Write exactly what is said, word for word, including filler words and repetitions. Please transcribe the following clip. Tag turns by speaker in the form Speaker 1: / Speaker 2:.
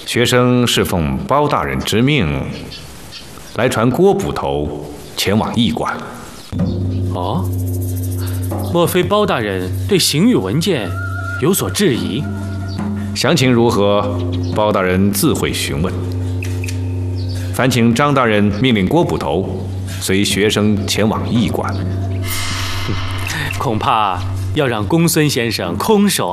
Speaker 1: 学生是奉包大人之命，来传郭捕头前往驿馆。
Speaker 2: 哦，莫非包大人对行语文件有所质疑？
Speaker 1: 详情如何，包大人自会询问。烦请张大人命令郭捕头随学生前往驿馆。
Speaker 2: 恐怕要让公孙先生空手